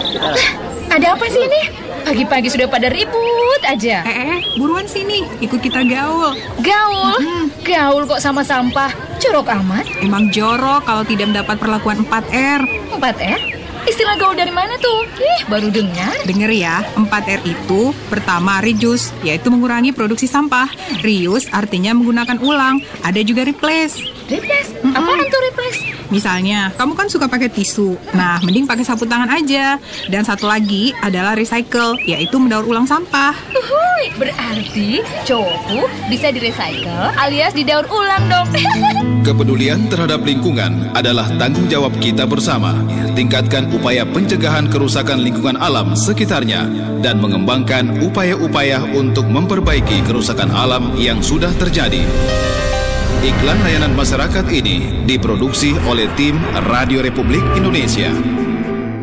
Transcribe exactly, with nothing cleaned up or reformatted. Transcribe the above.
Ada apa sih ini? Pagi-pagi sudah pada ribut aja. Eh, eh, buruan sini, ikut kita gaul. Gaul? Mm-hmm. Gaul kok sama sampah? Jorok amat. Emang jorok kalau tidak mendapat perlakuan empat R. empat R? Istilah gaul dari mana tuh? Ih, baru dengar. Dengar ya, empat R itu pertama reduce, yaitu mengurangi produksi sampah. Reuse artinya menggunakan ulang. Ada juga replace. Replace? Mm-mm. Apaan tuh replace? Misalnya, kamu kan suka pakai tisu. Nah, mending pakai sapu tangan aja. Dan satu lagi adalah recycle, yaitu mendaur ulang sampah. Uhuy, berarti cowokku bisa di-recycle alias didaur ulang dong. Kepedulian terhadap lingkungan adalah tanggung jawab kita bersama. Tingkatkan upaya pencegahan kerusakan lingkungan alam sekitarnya dan mengembangkan upaya-upaya untuk memperbaiki kerusakan alam yang sudah terjadi. Iklan layanan masyarakat ini diproduksi oleh tim Radio Republik Indonesia.